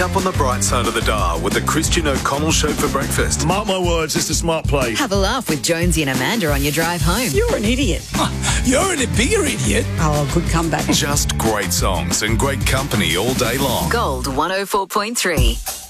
Up on the bright side of the dial with the Christian O'Connell Show for breakfast. Mark my words, it's a smart play. Have a laugh with Jonesy and Amanda on your drive home. You're an idiot. You're a bigger idiot. Oh, good comeback. Just great songs and great company all day long. Gold 104.3.